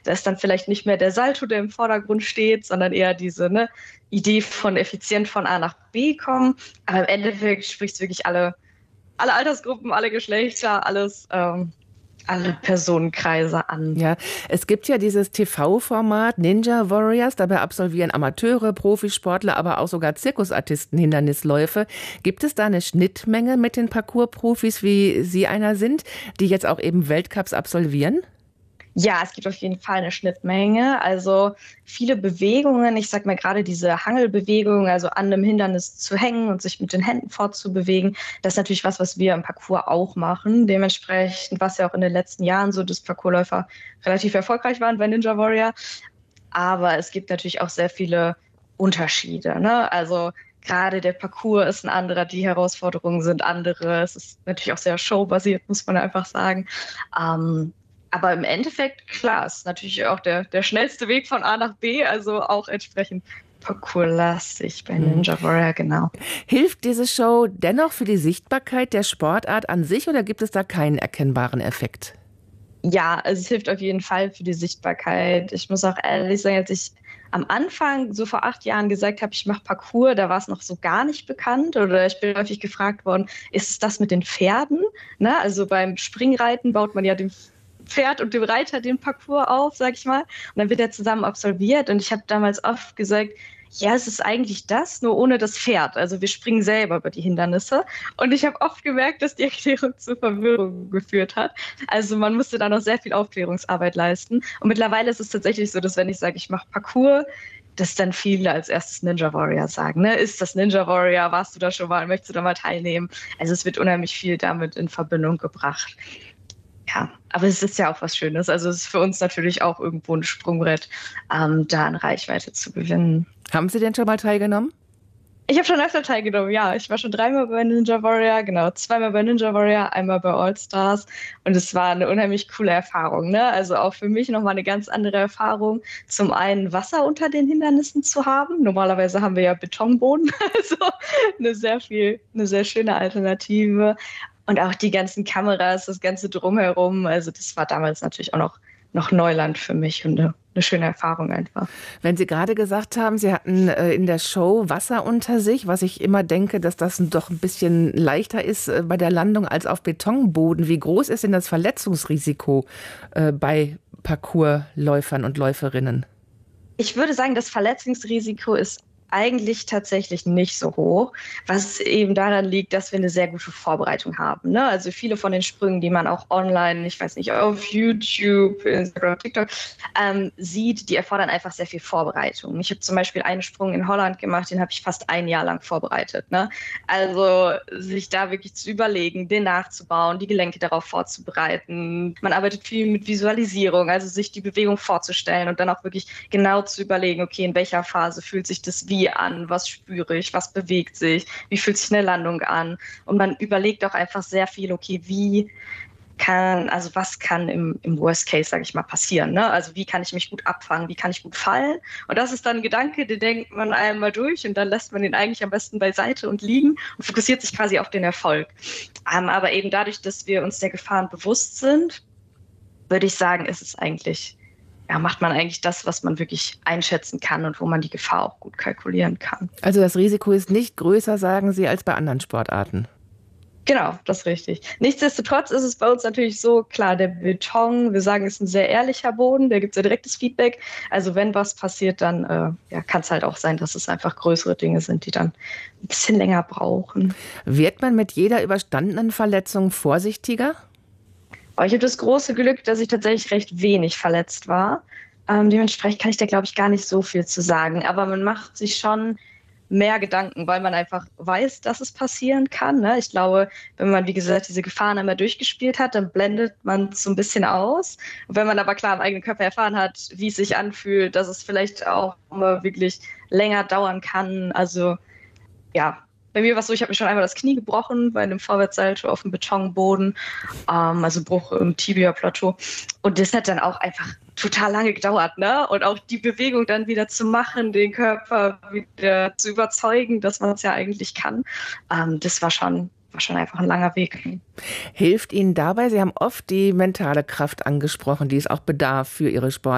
Da ist dann vielleicht nicht mehr der Salto, der im Vordergrund steht, sondern eher diese Idee von effizient von A nach B kommen. Aber im Endeffekt spricht es wirklich alle Altersgruppen, alle Geschlechter, alle Personenkreise an. Ja, es gibt ja dieses TV-Format Ninja Warriors, dabei absolvieren Amateure, Profisportler, aber auch sogar Zirkusartisten Hindernisläufe. Gibt es da eine Schnittmenge mit den Parkour-Profis, wie Sie einer sind, die jetzt auch eben Weltcups absolvieren? Ja, es gibt auf jeden Fall eine Schnittmenge. Also viele Bewegungen, ich sag mal gerade diese Hangelbewegung, also an einem Hindernis zu hängen und sich mit den Händen fortzubewegen, das ist natürlich was wir im Parkour auch machen. Dementsprechend war es ja auch in den letzten Jahren so, dass Parkourläufer relativ erfolgreich waren bei Ninja Warrior. Aber es gibt natürlich auch sehr viele Unterschiede, ne? Also gerade der Parcours ist ein anderer, die Herausforderungen sind andere. Es ist natürlich auch sehr showbasiert, muss man einfach sagen. Ähm, aber im Endeffekt, klar, ist natürlich auch der schnellste Weg von A nach B, also auch entsprechend parkourlastig bei Ninja Warrior, genau. Hilft diese Show dennoch für die Sichtbarkeit der Sportart an sich oder gibt es da keinen erkennbaren Effekt? Ja, also es hilft auf jeden Fall für die Sichtbarkeit. Ich muss auch ehrlich sagen, als ich am Anfang, so vor 8 Jahren, gesagt habe, ich mache Parkour, da war es noch so gar nicht bekannt. Oder ich bin häufig gefragt worden, ist es das mit den Pferden? Ne? Also beim Springreiten baut man ja dem Pferd und dem Reiter den Parcours auf, sag ich mal. Und dann wird er zusammen absolviert. Und ich habe damals oft gesagt, ja, es ist eigentlich das, nur ohne das Pferd. Also wir springen selber über die Hindernisse. Und ich habe oft gemerkt, dass die Erklärung zu Verwirrung geführt hat. Also man musste da noch sehr viel Aufklärungsarbeit leisten. Und mittlerweile ist es tatsächlich so, dass wenn ich sage, ich mache Parkour, dass dann viele als erstes Ninja Warrior sagen. Ne? Ist das Ninja Warrior? Warst du da schon mal? Möchtest du da mal teilnehmen? Also es wird unheimlich viel damit in Verbindung gebracht. Ja, aber es ist ja auch was Schönes. Also es ist für uns natürlich auch irgendwo ein Sprungbrett, da an Reichweite zu gewinnen. Haben Sie denn schon mal teilgenommen? Ich habe schon öfter teilgenommen, ja. Ich war schon 3-mal bei Ninja Warrior, genau. 2-mal bei Ninja Warrior, einmal bei All Stars. Und es war eine unheimlich coole Erfahrung, ne? Also auch für mich nochmal eine ganz andere Erfahrung. Zum einen Wasser unter den Hindernissen zu haben. Normalerweise haben wir ja Betonboden, also eine sehr schöne Alternative. Und auch die ganzen Kameras, das ganze Drumherum. Also das war damals natürlich auch noch Neuland für mich und eine schöne Erfahrung einfach. Wenn Sie gerade gesagt haben, Sie hatten in der Show Wasser unter sich, was ich immer denke, dass das doch ein bisschen leichter ist bei der Landung als auf Betonboden. Wie groß ist denn das Verletzungsrisiko bei Parkourläufern und Läuferinnen? Ich würde sagen, das Verletzungsrisiko ist eigentlich tatsächlich nicht so hoch, was eben daran liegt, dass wir eine sehr gute Vorbereitung haben. Ne? Also viele von den Sprüngen, die man auch online, ich weiß nicht, auf YouTube, Instagram, TikTok sieht, die erfordern einfach sehr viel Vorbereitung. Ich habe zum Beispiel einen Sprung in Holland gemacht, den habe ich fast ein Jahr lang vorbereitet. Ne? Also sich da wirklich zu überlegen, den nachzubauen, die Gelenke darauf vorzubereiten. Man arbeitet viel mit Visualisierung, also sich die Bewegung vorzustellen und dann auch wirklich genau zu überlegen, okay, in welcher Phase fühlt sich das wie an, was spüre ich, was bewegt sich, wie fühlt sich eine Landung an. Und man überlegt auch einfach sehr viel, okay, was kann im Worst Case, sage ich mal, passieren. Ne? Also wie kann ich mich gut abfangen, wie kann ich gut fallen? Und das ist dann ein Gedanke, den denkt man einmal durch und dann lässt man den eigentlich am besten beiseite und liegen und fokussiert sich quasi auf den Erfolg. Aber eben dadurch, dass wir uns der Gefahren bewusst sind, würde ich sagen, ist es eigentlich, ja, macht man eigentlich das, was man wirklich einschätzen kann und wo man die Gefahr auch gut kalkulieren kann. Also das Risiko ist nicht größer, sagen Sie, als bei anderen Sportarten. Genau, das ist richtig. Nichtsdestotrotz ist es bei uns natürlich so, klar, der Beton, wir sagen, ist ein sehr ehrlicher Boden, da gibt es ja direktes Feedback. Also wenn was passiert, dann kann es halt auch sein, dass es einfach größere Dinge sind, die dann ein bisschen länger brauchen. Wird man mit jeder überstandenen Verletzung vorsichtiger? Aber ich habe das große Glück, dass ich tatsächlich recht wenig verletzt war. Dementsprechend kann ich da, glaube ich, gar nicht so viel zu sagen. Aber man macht sich schon mehr Gedanken, weil man einfach weiß, dass es passieren kann. Ne? Ich glaube, wenn man, wie gesagt, diese Gefahren einmal durchgespielt hat, dann blendet man es so ein bisschen aus. Und wenn man aber klar am eigenen Körper erfahren hat, wie es sich anfühlt, dass es vielleicht auch mal wirklich länger dauern kann. Also ja, bei mir war es so, ich habe mir schon einmal das Knie gebrochen bei einem Vorwärtssalto auf dem Betonboden, also Bruch im Tibia-Plateau. Und das hat dann auch einfach total lange gedauert, ne? Und auch die Bewegung dann wieder zu machen, den Körper wieder zu überzeugen, dass man es ja eigentlich kann, das war schon einfach ein langer Weg. Hilft Ihnen dabei, Sie haben oft die mentale Kraft angesprochen, die es auch bedarf für Ihre Sport.